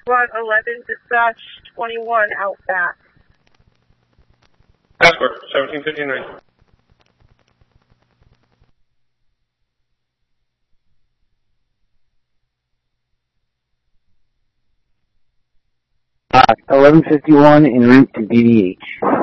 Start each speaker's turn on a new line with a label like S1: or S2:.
S1: Squad 11, dispatch 21 out back.
S2: Passport, 1759.
S3: 1151 en route to DDH.